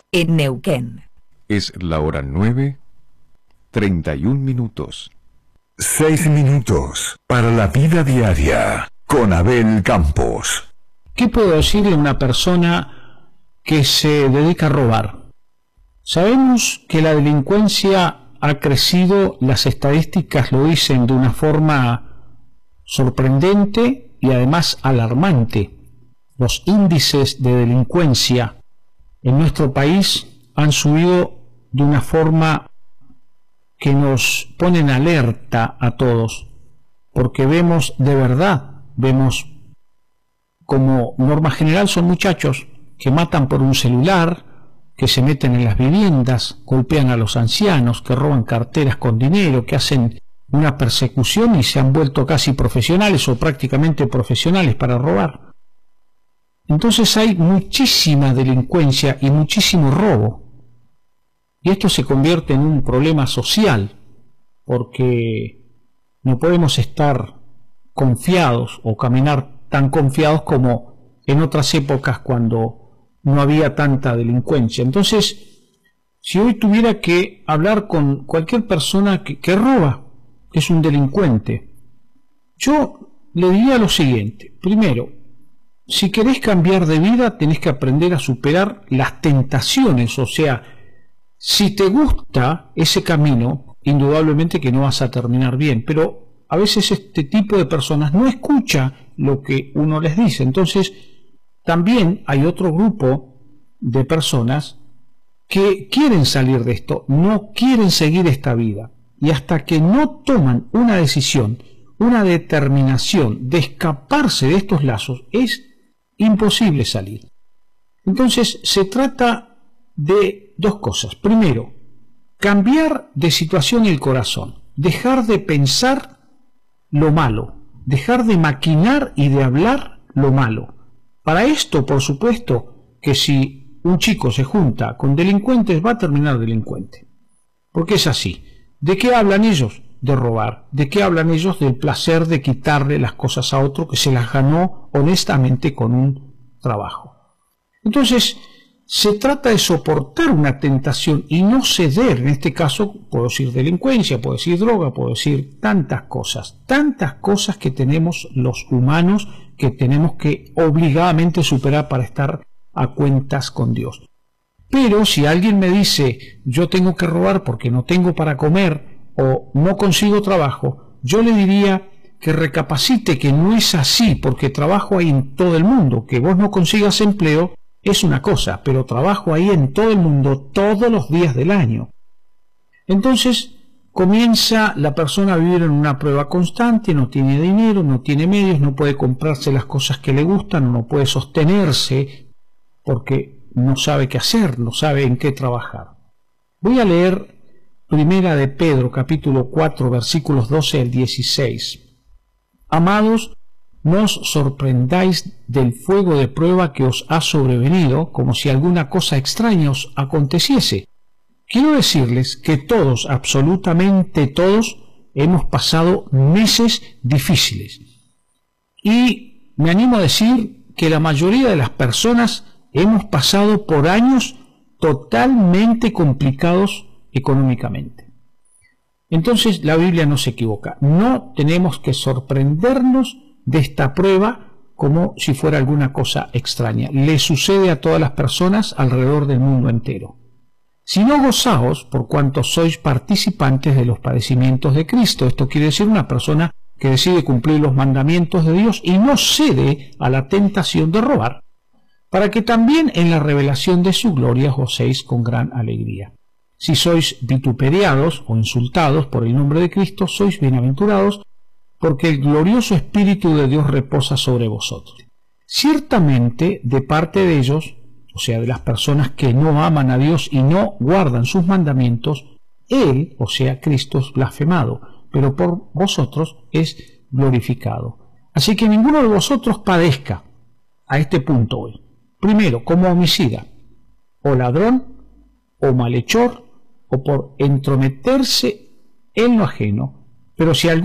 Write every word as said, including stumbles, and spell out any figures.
en Neuquén. Es la hora nueve, treinta y un minutos. Seis minutos para la vida diaria con Abel Campos. ¿Qué puedo decirle a una persona que se dedica a robar? Sabemos que la delincuencia ha crecido, las estadísticas lo dicen de una forma sorprendente y además alarmante. Los índices de delincuencia en nuestro país han subido de una forma que nos pone en alerta a todos, porque vemos de verdad, vemos como norma general son muchachos que matan por un celular, que se meten en las viviendas, golpean a los ancianos, que roban carteras con dinero, que hacen una persecución y se han vuelto casi profesionales o prácticamente profesionales para robar. Entonces hay muchísima delincuencia y muchísimo robo. Y esto se convierte en un problema social, porque no podemos estar confiados o caminar tan confiados como en otras épocas cuando no había tanta delincuencia. Entonces, si hoy tuviera que hablar con cualquier persona que, que roba, que es un delincuente, yo le diría lo siguiente. Primero, si querés cambiar de vida, tenés que aprender a superar las tentaciones. O sea, si te gusta ese camino, indudablemente que no vas a terminar bien. Pero a veces este tipo de personas no escucha lo que uno les dice. Entonces, también hay otro grupo de personas que quieren salir de esto, no quieren seguir esta vida. Y hasta que no toman una decisión, una determinación de escaparse de estos lazos, es imposible salir. Entonces se trata de dos cosas. Primero, cambiar de situación el corazón, dejar de pensar lo malo, dejar de maquinar y de hablar lo malo. Para esto, por supuesto, que si un chico se junta con delincuentes, va a terminar delincuente. Porque es así. ¿De qué hablan ellos? De robar. ¿De qué hablan ellos? Del placer de quitarle las cosas a otro que se las ganó honestamente con un trabajo. Entonces, se trata de soportar una tentación y no ceder. En este caso, puedo decir delincuencia, puedo decir droga, puedo decir tantas cosas. Tantas cosas que tenemos los humanos que tenemos que obligadamente superar para estar a cuentas con Dios. Pero si alguien me dice, yo tengo que robar porque no tengo para comer o no consigo trabajo, yo le diría que recapacite que no es así, porque trabajo hay en todo el mundo. Que vos no consigas empleo es una cosa, pero trabajo hay en todo el mundo todos los días del año. Entonces comienza la persona a vivir en una prueba constante, no tiene dinero, no tiene medios, no puede comprarse las cosas que le gustan, no puede sostenerse porque no sabe qué hacer, no sabe en qué trabajar. Voy a leer Primera de Pedro, capítulo cuatro, versículos doce al dieciséis. Amados, no os sorprendáis del fuego de prueba que os ha sobrevenido, como si alguna cosa extraña os aconteciese. Quiero decirles que todos, absolutamente todos, hemos pasado meses difíciles. Y me animo a decir que la mayoría de las personas hemos pasado por años totalmente complicados económicamente. Entonces la Biblia no se equivoca. No tenemos que sorprendernos de esta prueba como si fuera alguna cosa extraña. Le sucede a todas las personas alrededor del mundo entero. Sino gozaos por cuanto sois participantes de los padecimientos de Cristo. Esto quiere decir una persona que decide cumplir los mandamientos de Dios y no cede a la tentación de robar, para que también en la revelación de su gloria gocéis con gran alegría. Si sois vituperiados o insultados por el nombre de Cristo, sois bienaventurados, porque el glorioso Espíritu de Dios reposa sobre vosotros. Ciertamente, de parte de ellos, o sea, de las personas que no aman a Dios y no guardan sus mandamientos, Él, o sea, Cristo, es blasfemado, pero por vosotros es glorificado. Así que ninguno de vosotros padezca a este punto hoy. Primero, como homicida, o ladrón, o malhechor, o por entrometerse en lo ajeno. Pero si algún